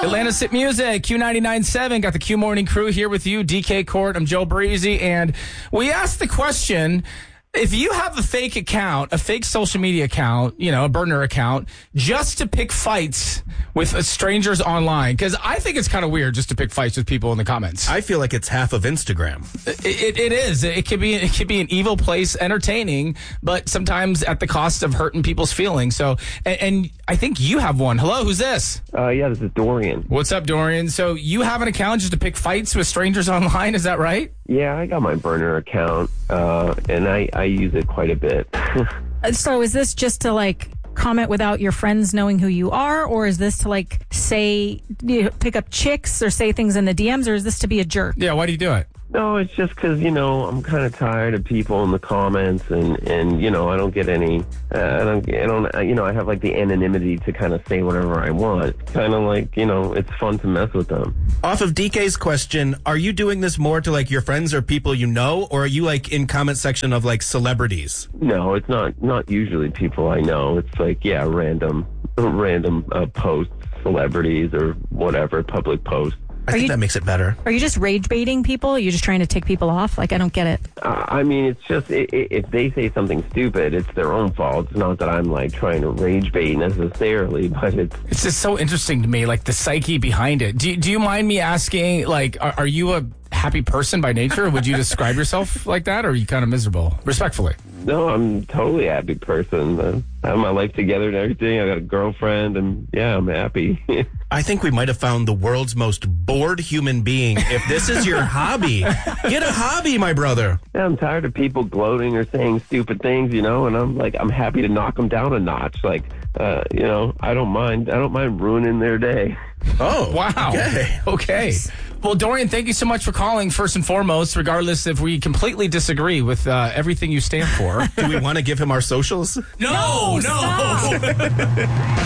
Atlanta's Hit Music, Q99.7. Got the Q Morning Crew here with you, DK Court. I'm Joe Breezy. And we asked the question, if you have a fake account, a fake social media account, a burner account, just to pick fights with strangers online, because I think it's kind of weird just to pick fights with people in the comments. I feel like it's half of Instagram. It is. It could be an evil place, entertaining, but sometimes at the cost of hurting people's feelings. So, and I think you have one. Hello, who's this? Yeah, this is Dorian. What's up, Dorian? So you have an account just to pick fights with strangers online, is that right? Yeah, I got my burner account, and I use it quite a bit. So is this just to comment without your friends knowing who you are, or is this to say, pick up chicks or say things in the DMs, or is this to be a jerk? Yeah, why do you do it? No, it's just because, I'm kind of tired of people in the comments and I don't get any, I have the anonymity to kind of say whatever I want. Kind of it's fun to mess with them. Off of DK's question, are you doing this more to your friends or people you know, or are you in comment section of celebrities? No, it's not usually people I know. It's random posts, celebrities or whatever, public posts. I think that makes it better. Are you just rage baiting people? Are you just trying to tick people off? I don't get it. It's just if they say something stupid, it's their own fault. It's not that I'm trying to rage bait necessarily, but it's just so interesting to me, the psyche behind it. Do you mind me asking, are you a happy person by nature? Or would you describe yourself like that, or are you kind of miserable? Respectfully. No, I'm totally a happy person. I have my life together and everything. I got a girlfriend, and yeah, I'm happy. I think we might have found the world's most bored human being. If this is your hobby, get a hobby, my brother. Yeah, I'm tired of people gloating or saying stupid things, and I'm happy to knock them down a notch. I don't mind ruining their day. Oh, wow. Okay. Well, Dorian, thank you so much for calling, first and foremost, regardless if we completely disagree with everything you stand for. Do we want to give him our socials? No.